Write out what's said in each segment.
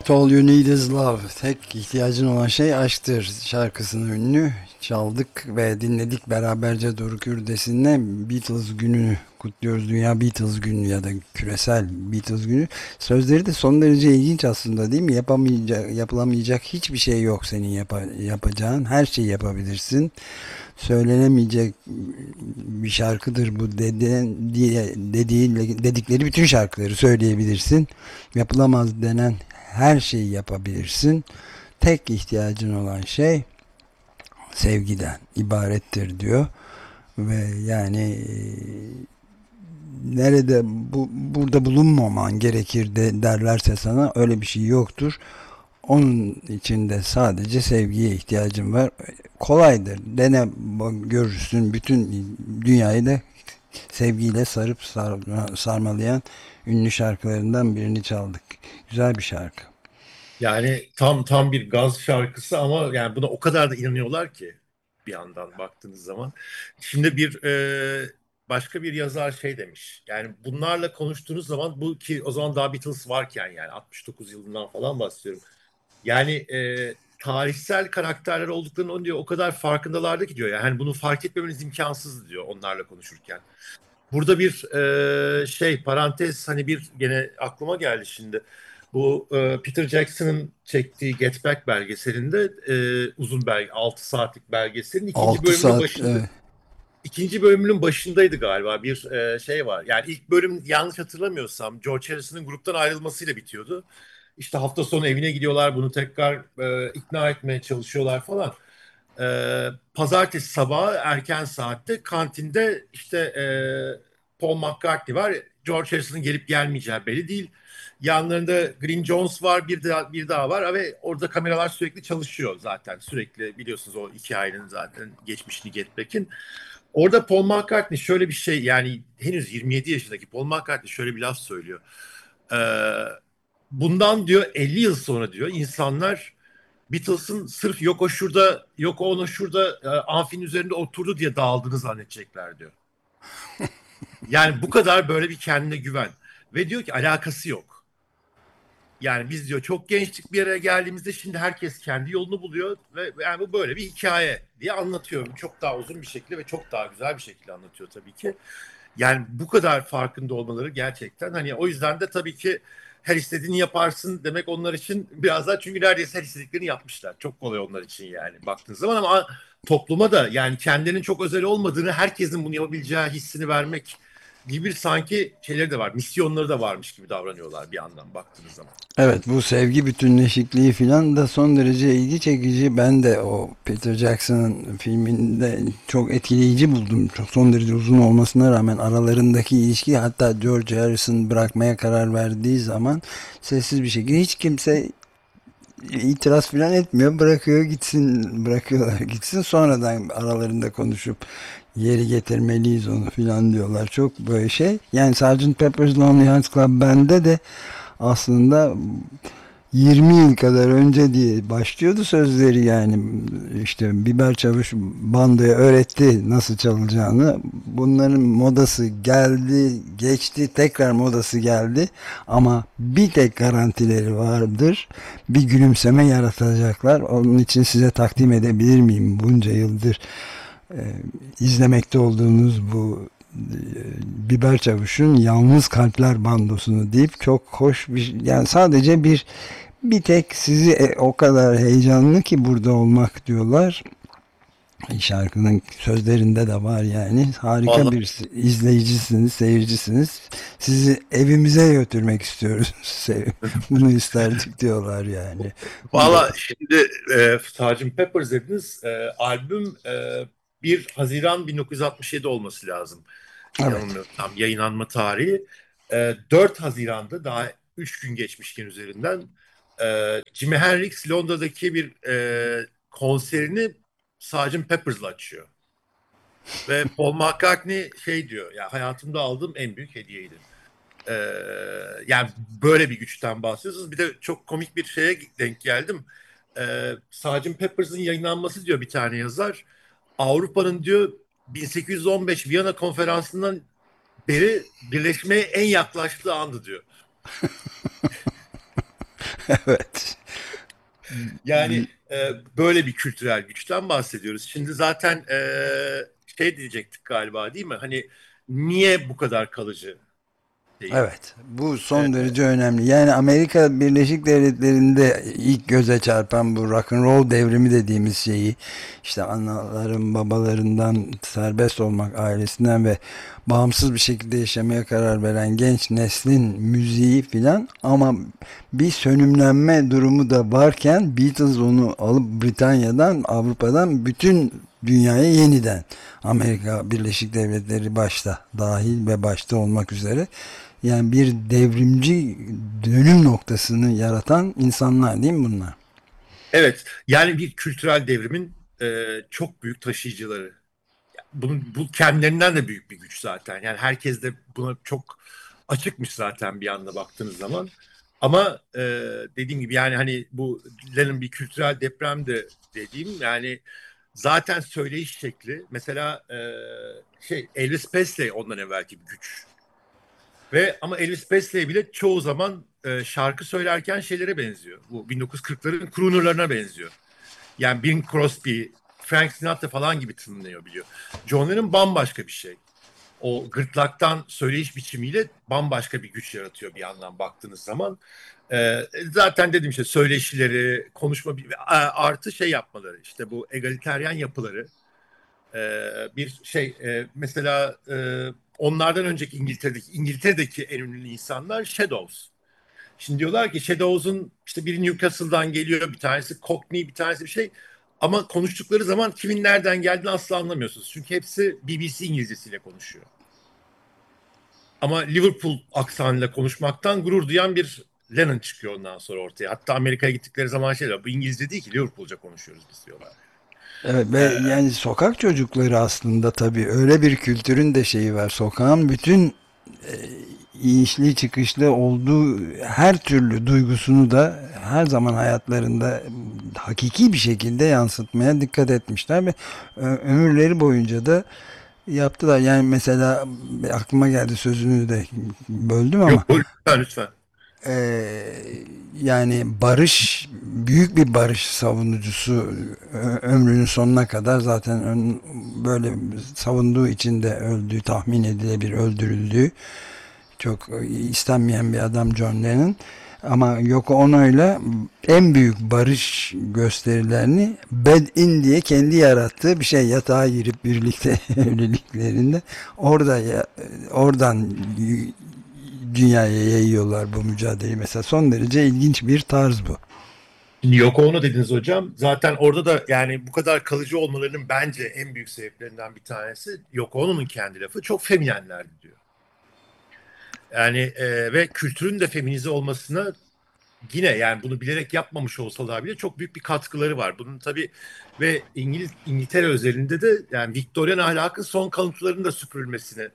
What all you need is love. Tek ihtiyacın olan şey aşktır şarkısını ünlü çaldık ve dinledik beraberce Doruk Ürdesin'le. Beatles gününü kutluyoruz. Dünya Beatles günü ya da küresel Beatles günü. Sözleri de son derece ilginç aslında, değil mi? Yapılamayacak hiçbir şey yok senin yapacağın. Her şeyi yapabilirsin. Söylenemeyecek bir şarkıdır bu dedikleri bütün şarkıları söyleyebilirsin. Yapılamaz denen her şeyi yapabilirsin. Tek ihtiyacın olan şey sevgiden ibarettir diyor. Ve yani nerede burada bulunmaman gerekir de derlerse sana, öyle bir şey yoktur. Onun için de sadece sevgiye ihtiyacım var. Kolaydır. Dene, görürsün. Bütün dünyayı da sevgiyle sarıp sarmalayan ünlü şarkılarından birini çaldık. Güzel bir şarkı. Yani tam bir gaz şarkısı ama yani buna o kadar da inanıyorlar ki bir yandan baktığınız zaman. Şimdi başka bir yazar şey demiş. Yani bunlarla konuştuğunuz zaman bu ki o zaman daha Beatles varken yani 69 yılından falan bahsediyorum. Yani tarihsel karakterler olduklarını onu diyor o kadar farkındalardı ki diyor. Yani bunu fark etmemeniz imkansız diyor onlarla konuşurken. Burada bir parantez hani bir gene aklıma geldi şimdi. Bu Peter Jackson'ın çektiği Get Back belgeselinde uzun 6 saatlik belgeselin 6 saat, evet. ikinci bölümünün başındaydı galiba bir şey var. Yani ilk bölüm yanlış hatırlamıyorsam George Harrison'ın gruptan ayrılmasıyla bitiyordu. İşte hafta sonu evine gidiyorlar bunu tekrar ikna etmeye çalışıyorlar falan. Pazartesi sabahı erken saatte kantinde işte Paul McCartney var. George Harrison'ın gelip gelmeyeceği belli değil. Yanlarında Green Jones var, bir daha var ve orada kameralar sürekli çalışıyor zaten. Sürekli biliyorsunuz o hikayenin zaten geçmişini Get Back'in. Orada Paul McCartney şöyle bir şey yani henüz 27 yaşındaki Paul McCartney şöyle bir laf söylüyor. Ee, Bundan diyor 50 yıl sonra diyor insanlar Beatles'ın sırf yok o şurada, yok o onu şurada amfinin üzerinde oturdu diye dağıldığını zannedecekler diyor. Yani bu kadar böyle bir kendine güven. Ve diyor ki alakası yok. Yani biz diyor çok gençlik bir yere geldiğimizde şimdi herkes kendi yolunu buluyor ve yani bu böyle bir hikaye diye anlatıyorum. Çok daha uzun bir şekilde ve çok daha güzel bir şekilde anlatıyor tabii ki. Yani bu kadar farkında olmaları gerçekten hani o yüzden de tabii ki her istediğini yaparsın demek onlar için biraz daha çünkü neredeyse her istediklerini yapmışlar. Çok kolay onlar için yani baktığınız zaman ama topluma da yani kendinin çok özel olmadığını herkesin bunu yapabileceği hissini vermek gibi bir sanki şeyleri de var. Misyonları da varmış gibi davranıyorlar bir yandan baktığınız zaman. Evet, bu sevgi bütünleşikliği filan da son derece ilgi çekici. Ben de o Peter Jackson'ın filminde çok etkileyici buldum. Çok son derece uzun olmasına rağmen aralarındaki ilişki, hatta George Harrison bırakmaya karar verdiği zaman sessiz bir şekilde hiç kimse itiraz filan etmiyor. Bırakıyor gitsin, bırakıyorlar gitsin. Sonradan aralarında konuşup yeri getirmeliyiz onu filan diyorlar. Çok böyle şey. Yani Sgt. Pepper's Lonely Hearts Club Band'de de aslında 20 yıl kadar önce diye başlıyordu sözleri. Yani işte Biber Çavuş bandoya öğretti nasıl çalacağını. Bunların modası geldi, geçti, tekrar modası geldi ama bir tek garantileri vardır: bir gülümseme yaratacaklar. Onun için size takdim edebilir miyim bunca yıldır e, izlemekte olduğunuz bu Biber Çavuş'un Yalnız Kalpler bandosunu deyip, çok hoş bir, yani sadece bir tek sizi o kadar heyecanlı ki burada olmak diyorlar. Şarkının sözlerinde de var yani. Harika Vallahi, bir izleyicisiniz, seyircisiniz. Sizi evimize götürmek istiyoruz. Bunu isterdik diyorlar yani. şimdi Sgt. Pepper dediniz. Albüm 1 Haziran 1967 olması lazım. Evet. Yanılmıyorsam yayınlanma tarihi. 4 Haziran'da daha 3 gün geçmişken üzerinden Jimi Hendrix Londra'daki bir konserini Sgt. Pepper'la açıyor. Ve Paul McCartney şey diyor ya hayatımda aldığım en büyük hediyeydi. Ee, Yani böyle bir güçten bahsediyorsunuz. Bir de çok komik bir şeye denk geldim. Sgt. Peppers'ın yayınlanması diyor bir tane yazar. Avrupa'nın diyor 1815 Viyana konferansından beri birleşmeye en yaklaştığı andı diyor. Evet. Yani böyle bir kültürel güçten bahsediyoruz. Şimdi zaten şey diyecektik galiba, değil mi? Hani niye bu kadar kalıcı şeyi? Evet, bu E, son derece önemli. Yani Amerika Birleşik Devletleri'nde ilk göze çarpan bu rock and roll devrimi dediğimiz şeyi, işte anaların babalarından serbest olmak, ailesinden ve bağımsız bir şekilde yaşamaya karar veren genç neslin müziği filan, ama bir sönümlenme durumu da varken Beatles onu alıp Britanya'dan, Avrupa'dan bütün dünyaya yeniden, Amerika Birleşik Devletleri başta dahil ve başta olmak üzere, yani bir devrimci dönüm noktasını yaratan insanlar değil mi bunlar? evet, yani bir kültürel devrimin çok büyük taşıyıcıları. Bu kendilerinden de büyük bir güç zaten. Yani herkes de buna çok açıkmış zaten bir anda baktığınız zaman. Ama dediğim gibi, yani hani bu Lennon bir kültürel deprem de dediğim, yani zaten söyleyiş şekli mesela, şey, Elvis Presley ondan evvelki bir güç. Ve ama Elvis Presley bile çoğu zaman şarkı söylerken şeylere benziyor. Bu 1940'ların croonerlarına benziyor. Yani Bing Crosby, Frank Sinatra falan gibi tınlıyor biliyor. John Lennon bambaşka bir şey. O gırtlaktan söyleyiş biçimiyle bambaşka bir güç yaratıyor bir yandan baktığınız zaman. Zaten dedim işte, söyleşileri, konuşma, artı şey yapmaları, işte bu egaliteryen yapıları. Bir şey, mesela onlardan önceki İngiltere'deki en ünlü insanlar Shadows. Şimdi diyorlar ki Shadows'un işte biri Newcastle'dan geliyor, bir tanesi Cockney, bir tanesi bir şey. Ama konuştukları zaman kimin nereden geldiğini asla anlamıyorsunuz. Çünkü hepsi BBC İngilizcesiyle konuşuyor. Ama Liverpool aksanıyla konuşmaktan gurur duyan bir Lennon çıkıyor ondan sonra ortaya. Hatta Amerika'ya gittikleri zaman şey diyor, bu İngilizce değil ki, Liverpoolca konuşuyoruz biz diyorlar. Evet, ve Ee, yani sokak çocukları aslında tabii öyle bir kültürün de şeyi var. Sokağın bütün inişli çıkışlı olduğu her türlü duygusunu da her zaman hayatlarında hakiki bir şekilde yansıtmaya dikkat etmişler ve ömürleri boyunca da yaptılar. Yani mesela aklıma geldi, sözünü de böldüm ama Yok, buyurun, lütfen lütfen. Ee, yani barış, büyük bir barış savunucusu, ömrünün sonuna kadar zaten böyle savunduğu için de öldüğü tahmin edilebilir, öldürüldüğü çok istenmeyen bir adam John Lennon. Ama Yoko Ono'yla en büyük barış gösterilerini Bed In diye kendi yarattığı bir şey, yatağa girip birlikte evliliklerinde orada oradan dünyaya yayıyorlar bu mücadeleyi. Mesela son derece ilginç bir tarz bu. Şimdi Yoko Ono dediniz hocam. Zaten orada da yani bu kadar kalıcı olmalarının bence en büyük sebeplerinden bir tanesi, Yoko Ono'nun kendi lafı, çok feminenlerdi diyor. Yani ve kültürün de feminize olmasına, yine yani bunu bilerek yapmamış olsalar bile, çok büyük bir katkıları var. Bunun tabii, ve İngiltere özelinde de yani Victorian ahlakın son kalıntılarının da süpürülmesine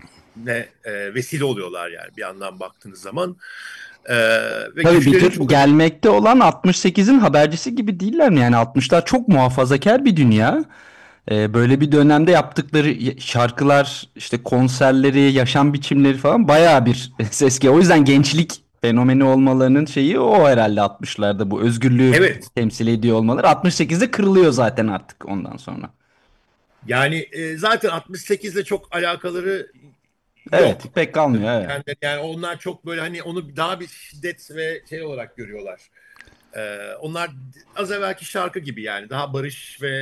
vesile oluyorlar yani bir yandan baktığınız zaman. E, Ve Tabii bir güçlerini tür çok gelmekte olan 68'in habercisi gibi değiller mi? Yani 60'lar çok muhafazakar bir dünya. Böyle bir dönemde yaptıkları şarkılar, işte konserleri, yaşam biçimleri falan bayağı bir ses geliyor. O yüzden gençlik fenomeni olmalarının şeyi o herhalde 60'larda, bu özgürlüğü evet. temsil ediyor olmaları. 68'de kırılıyor zaten artık ondan sonra. Yani zaten 68'le çok alakaları Evet, yok. pek kalmıyor, evet. Yani onlar çok böyle, hani onu daha bir şiddet ve şey olarak görüyorlar. Onlar az evvelki şarkı gibi, yani daha barış ve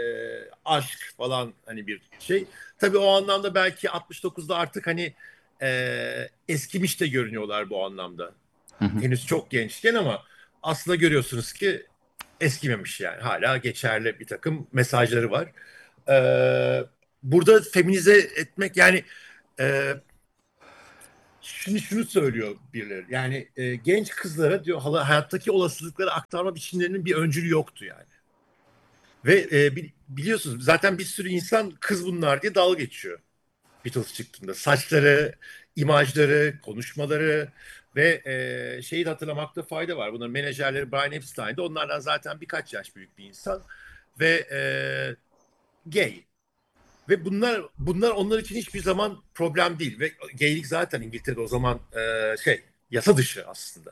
aşk falan, hani bir şey. Tabii o anlamda belki 69'da artık hani eskimiş de görünüyorlar bu anlamda. Hı hı. Henüz çok gençken, ama aslında görüyorsunuz ki eskimemiş yani. Hala geçerli bir takım mesajları var. Ee, Burada feminize etmek, yani e, şunu söylüyor birileri. Yani genç kızlara diyor, hayattaki olasılıkları aktarma biçimlerinin bir öncülü yoktu yani. Ve biliyorsunuz zaten bir sürü insan kız bunlar diye dalga geçiyor Beatles çıktığında. Saçları, imajları, konuşmaları ve şeyi de hatırlamakta fayda var. Bunların menajerleri Brian Epstein'de onlardan zaten birkaç yaş büyük bir insan ve gay. Ve bunlar onlar için hiçbir zaman problem değil. Ve gaylik zaten İngiltere'de o zaman şey, yasa dışı aslında.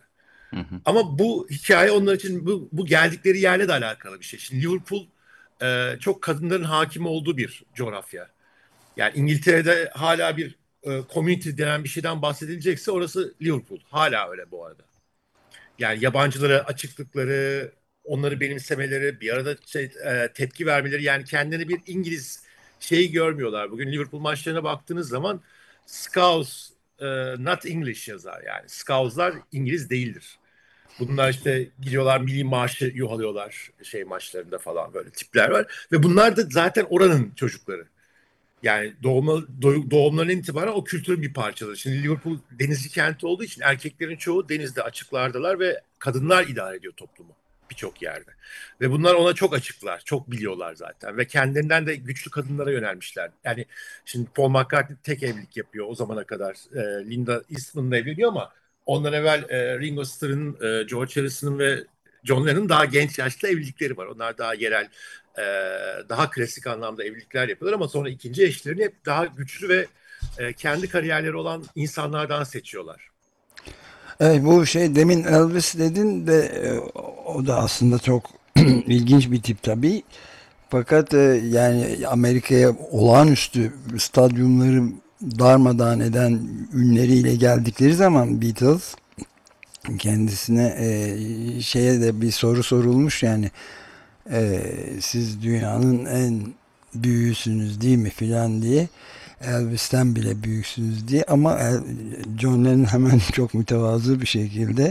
Hı hı. Ama bu hikaye onlar için bu geldikleri yerle de alakalı bir şey. Şimdi Liverpool çok kadınların hakim olduğu bir coğrafya. Yani İngiltere'de hala bir community denen bir şeyden bahsedilecekse orası Liverpool. Hala öyle bu arada. Yani yabancılara açıklıkları, onları benimsemeleri, bir arada tepki vermeleri, yani kendileri bir İngiliz şeyi görmüyorlar. Bugün Liverpool maçlarına baktığınız zaman Scouse not English yazar, yani Scouses'lar İngiliz değildir. Bunlar işte gidiyorlar milli marşı yuhalıyorlar şey maçlarında falan, böyle tipler var. Ve bunlar da zaten oranın çocukları. Yani doğumlarından itibaren o kültürün bir parçaları. Şimdi Liverpool denizci kenti olduğu için erkeklerin çoğu denizde, açıklardalar ve kadınlar idare ediyor toplumu birçok yerde. Ve bunlar ona çok açıklar, çok biliyorlar zaten ve kendilerinden de güçlü kadınlara yönelmişler. Yani şimdi Paul McCartney tek evlilik yapıyor o zamana kadar. Linda Eastman'la evleniyor ama ondan evvel Ringo Starr'ın, George Harrison'ın ve John Lennon'ın daha genç yaşta evlilikleri var. Onlar daha yerel, e, daha klasik anlamda evlilikler yapıyorlar ama sonra ikinci eşlerini hep daha güçlü ve kendi kariyerleri olan insanlardan seçiyorlar. Evet, bu şey demin Elvis dedin de o da aslında çok ilginç bir tip tabii. Fakat yani Amerika'ya olağanüstü stadyumları darmadağın eden ünleriyle geldikleri zaman Beatles kendisine şeye de bir soru sorulmuş, yani siz dünyanın en büyüğüsünüz değil mi filan diye, Elvis'ten bile büyüksünüz diye, ama John Lennon hemen çok mütevazı bir şekilde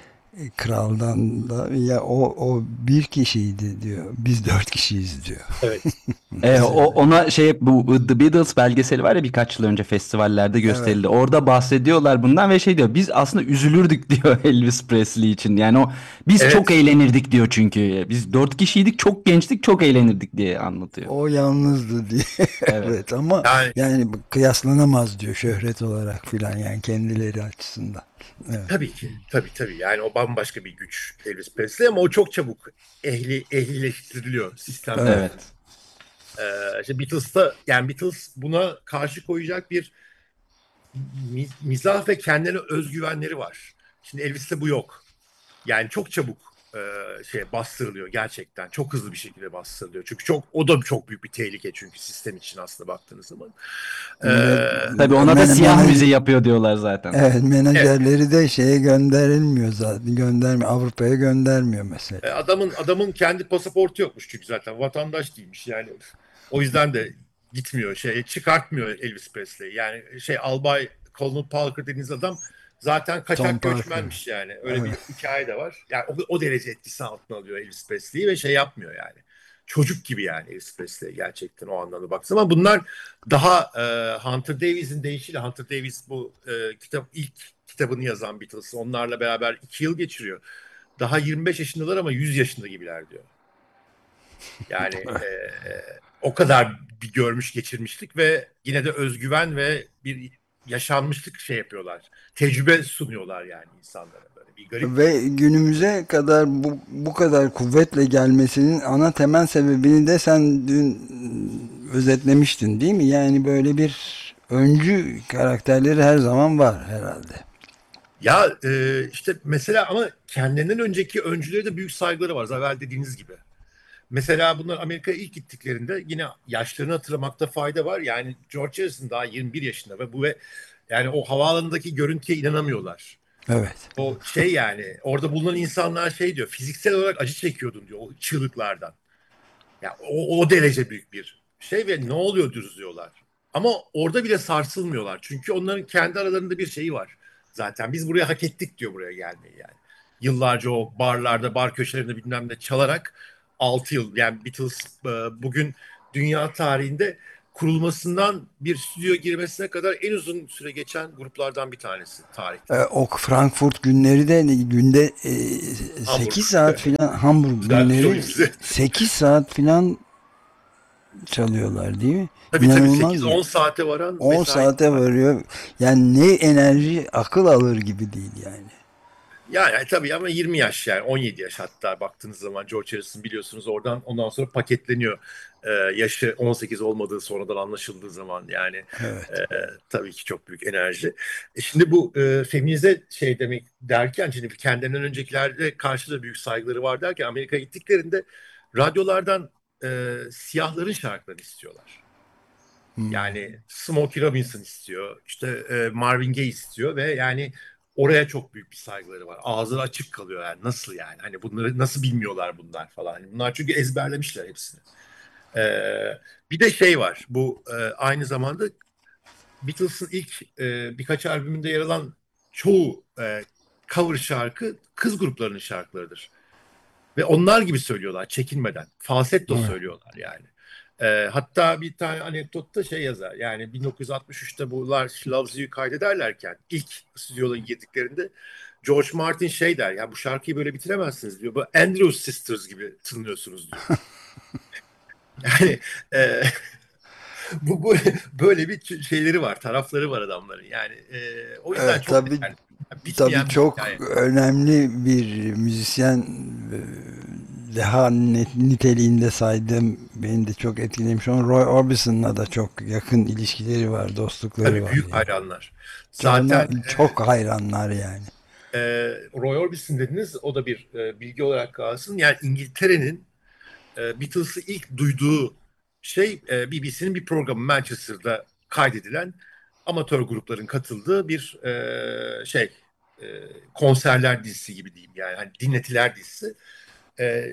kraldan da ya o bir kişiydi diyor, biz dört kişiyiz diyor. Evet. Ona bu The Beatles belgeseli var ya, birkaç yıl önce festivallerde Evet. gösterildi. Orada bahsediyorlar bundan ve şey diyor, biz aslında üzülürdük diyor Elvis Presley için. Yani biz çok Evet. eğlenirdik diyor çünkü. Biz 4 kişiydik, çok gençtik, çok eğlenirdik diye anlatıyor. O yalnızdı diye. Evet. Evet, ama Yani yani kıyaslanamaz diyor şöhret olarak filan, yani kendileri açısından. Evet. tabii ki. Tabii. Yani o bambaşka bir güç Elvis Presley ama o çok çabuk ehlileştiriliyor sistem Evet. tarafından. Evet. İşte Beatles'ta, yani Beatles buna karşı koyacak bir mizah ve kendine özgüvenleri var. Şimdi Elvis'te bu yok. Yani çok çabuk bastırılıyor gerçekten. Çok hızlı bir şekilde bastırılıyor. Çünkü o da çok büyük bir tehlike çünkü sistem için aslında baktığınız zaman. E, Ve Tabii ona da siyah müziği yapıyor diyorlar zaten. evet, evet, menajerleri de şeye gönderilmiyor zaten. Göndermiyor. Avrupa'ya göndermiyor mesela. adamın kendi pasaportu yokmuş çünkü zaten vatandaş değilmiş yani. O yüzden de gitmiyor, çıkartmıyor Elvis Presley. Yani Albay Colonel Parker dediğiniz adam zaten Tom kaçak Parker. göçmenmiş yani. Öyle bir Evet. hikaye de var. Yani o derece etkisi altına alıyor Elvis Presley'i ve yapmıyor yani. Çocuk gibi yani Elvis Presley gerçekten o anlamda baksın. Ama bunlar daha Hunter Davies'in deyişiyle, Hunter Davies bu ilk kitabını yazan Beatles, onlarla beraber 2 yıl geçiriyor. Daha 25 yaşındalar ama 100 yaşında gibiler diyor. Yani o kadar bir görmüş geçirmişlik ve yine de özgüven ve bir yaşanmışlık yapıyorlar. Tecrübe sunuyorlar yani insanlara, böyle bir garip. Ve günümüze kadar bu kadar kuvvetle gelmesinin ana temel sebebini de sen dün özetlemiştin değil mi? Yani böyle bir öncü karakterleri her zaman var herhalde. Ya işte mesela ama kendinden önceki öncülere de büyük saygıları var. Az evvel dediğiniz gibi. Mesela bunlar Amerika'ya ilk gittiklerinde yine yaşlarını hatırlamakta fayda var. Yani George Harrison daha 21 yaşında ve yani o havaalanındaki görüntüye inanamıyorlar. Evet. O yani orada bulunan insanlar diyor, fiziksel olarak acı çekiyordun diyor o çığlıklardan. Ya o derece büyük bir ve ne oluyor diyorlar. Ama orada bile sarsılmıyorlar. Çünkü onların kendi aralarında bir şeyi var. Zaten biz buraya hak ettik diyor, buraya gelmeyi yani. Yıllarca o barlarda, bar köşelerinde bilmem ne çalarak 6 yıl, yani Beatles bugün dünya tarihinde kurulmasından bir stüdyo girmesine kadar en uzun süre geçen gruplardan bir tanesi tarihte. O Frankfurt günleri de günde Hamburg. 8 saat filan, Hamburg Güzelmiş o günleri bize. 8 saat filan çalıyorlar değil mi? Tabii İnanılmaz ya. 8-10 saate varan 10 mesai saate var. varıyor. Yani ne enerji, akıl alır gibi değil yani. Yani tabii ama 20 yaş, yani 17 yaş hatta baktığınız zaman George Harrison biliyorsunuz oradan ondan sonra paketleniyor. Yaşı 18 olmadığı sonradan anlaşıldığı zaman yani e, Evet. tabii ki çok büyük enerji. Şimdi bu feminize şey demek derken, şimdi kendilerinden öncekilerde karşı da büyük saygıları var derken, Amerika'ya gittiklerinde radyolardan siyahların şarkılarını istiyorlar. Hmm. Yani Smokey Robinson istiyor, işte Marvin Gaye istiyor ve yani oraya çok büyük bir saygıları var. Ağzları açık kalıyor yani, nasıl yani? Hani bunları nasıl bilmiyorlar bunlar falan. Hani bunlar çünkü ezberlemişler hepsini. E, Bir de şey var. Bu aynı zamanda Beatles'ın ilk birkaç albümünde yer alan çoğu cover şarkı kız gruplarının şarkılarıdır. Ve onlar gibi söylüyorlar çekinmeden. Falsetto Evet. söylüyorlar yani. Hatta bir tane anekdotta şey yazar. Yani 1963'te bu Lars Loves You'yu kaydederlerken ilk stüdyoya girdiklerinde George Martin şey der. Ya bu şarkıyı böyle bitiremezsiniz diyor. Bu Andrews Sisters gibi tınlıyorsunuz diyor. Yani e, bu böyle bir şeyleri var, tarafları var adamların. Yani o yüzden Evet, çok tabii. yani Tabii bitmeyen bir çok hikaye. önemli bir müzisyen, daha niteliğinde saydığım, beni de çok etkilemiş olan Roy Orbison'la da çok yakın ilişkileri var, dostlukları Tabii var büyük yani. hayranlar. Ona Zaten çok hayranlar yani. Roy Orbison dediniz, o da bir bilgi olarak kalsın. Yani İngiltere'nin Beatles'ı ilk duyduğu şey BBC'nin bir programı, Manchester'da kaydedilen amatör grupların katıldığı bir e, konserler dizisi gibi diyeyim, yani hani dinletiler dizisi. E,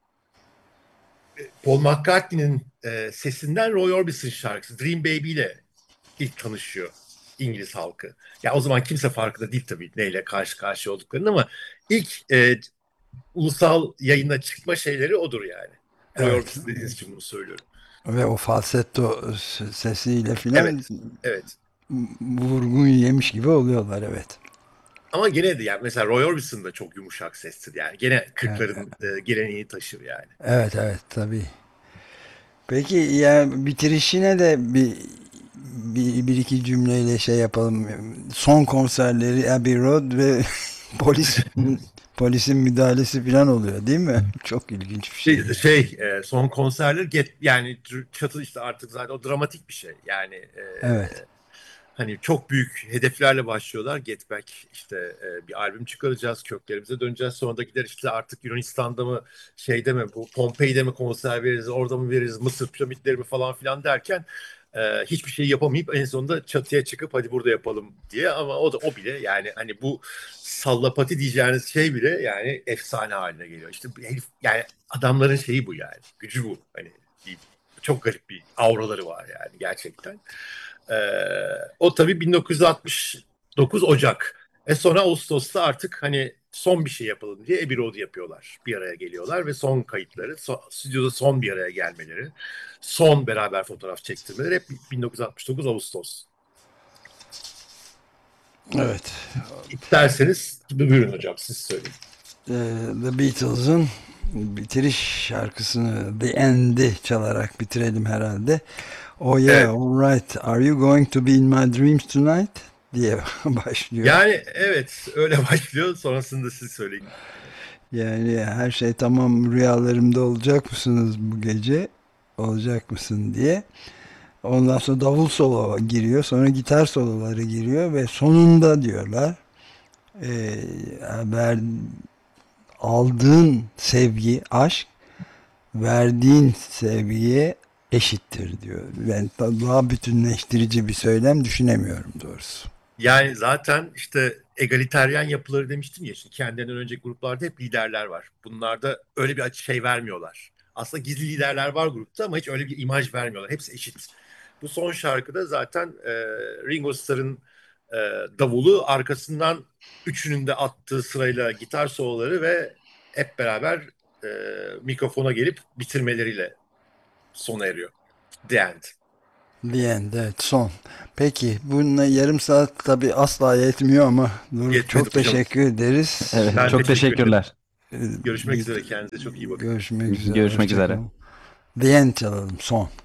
Paul McCartney'nin sesinden Roy Orbison şarkısı Dream Baby ile ilk tanışıyor İngiliz halkı. Ya o zaman kimse farkında değil tabii neyle karşı karşıya olduklarını, ama ilk ulusal yayına çıkma şeyleri odur yani. Roy Evet. Orbison dediğiniz için bunu söylüyorum. Ve o falsetto sesiyle filan Evet, evet. vurgun yemiş gibi oluyorlar, evet. Ama gene de yani mesela Roy Orbison da çok yumuşak sestir yani. Gene Evet, 40'ların geleneğini taşır yani. evet, evet, tabii. Peki ya, bitirişine de bir iki cümleyle şey yapalım. Son konserleri Abbey Road ve polis polisin müdahalesi falan oluyor değil mi? Çok ilginç bir şey yani. Son konserler yani çatı işte artık zaten o dramatik bir şey. Yani Evet. hani çok büyük hedeflerle başlıyorlar. Get Back, işte bir albüm çıkaracağız, köklerimize döneceğiz. Sonra da gider işte artık Yunanistan'da mı, şeyde mi, bu Pompei'de mi konser veririz, orada mı veririz, Mısır piramitleri mi falan filan derken hiçbir şey yapamayıp en sonunda çatıya çıkıp hadi burada yapalım diye. Ama o bile yani hani bu sallapati diyeceğiniz şey bile yani efsane haline geliyor. İşte herif, yani adamların şeyi bu yani. Gücü bu. Hani çok garip bir auraları var yani gerçekten. O tabii 1969 Ocak. Sonra Ağustos'ta artık hani son bir şey yapalım diye Abbey Road yapıyorlar. Bir araya geliyorlar ve son kayıtları, stüdyoda son bir araya gelmeleri, son beraber fotoğraf çektirmeleri hep 1969 Ağustos. Evet. İsterseniz buyurun hocam, siz söyleyin. The Beatles'ın bitiriş şarkısını The End'i çalarak bitirelim herhalde. Oh yeah, Evet. all right. Are you going to be in my dreams tonight? Diye başlıyor. Yani evet, öyle başlıyor. Sonrasında siz söyleyin. Yani her şey tamam, rüyalarımda olacak mısınız bu gece? Olacak mısın diye. Ondan sonra davul solo giriyor. Sonra gitar soloları giriyor ve sonunda diyorlar, e, ver, aldığın sevgi, aşk verdiğin sevgiye eşittir diyor. Ben daha bütünleştirici bir söylem düşünemiyorum doğrusu. Yani zaten işte egaliteryen yapıları demiştim ya, şimdi kendinden önceki gruplarda hep liderler var. Bunlarda öyle bir şey vermiyorlar. Aslında gizli liderler var grupta ama hiç öyle bir imaj vermiyorlar. Hepsi eşit. Bu son şarkıda zaten Ringo Starr'ın e, davulu, arkasından üçünün de attığı sırayla gitar soloları ve hep beraber e, mikrofona gelip bitirmeleriyle sona eriyor. The End. The end, evet, son. Peki bununla yarım saat tabii asla yetmiyor ama Doruk, Yetmedi çok hocam. teşekkür ederiz. Evet, Ben çok teşekkür ederim. teşekkürler. Ee, Görüşmek bir, üzere. Kendinize çok iyi bakın. görüşmek üzere. Görüşmek üzere. Hoşçakalın. The end çalalım, son.